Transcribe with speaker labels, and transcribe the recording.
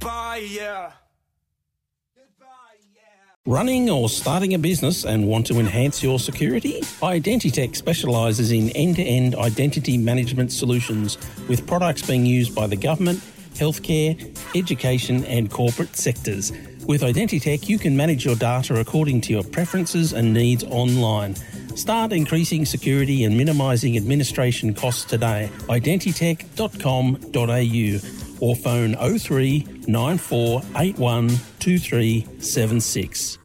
Speaker 1: Goodbye, yeah.
Speaker 2: Running or starting a business and want to enhance your security? Identitech specialises in end-to-end identity management solutions with products being used by the government, healthcare, education and corporate sectors. With Identitech, you can manage your data according to your preferences and needs online. Start increasing security and minimising administration costs today. Identitech.com.au or phone 03 9481 2376.